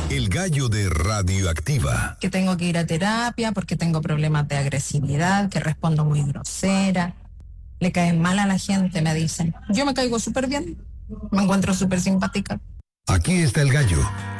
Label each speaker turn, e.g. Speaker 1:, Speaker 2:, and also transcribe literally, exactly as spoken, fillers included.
Speaker 1: El gallo de Radioactiva.
Speaker 2: Que tengo que ir a terapia porque tengo problemas de agresividad, que respondo muy grosera. Le caen mal a la gente, me dicen. Yo me caigo súper bien. Me encuentro súper simpática.
Speaker 1: Aquí está el gallo,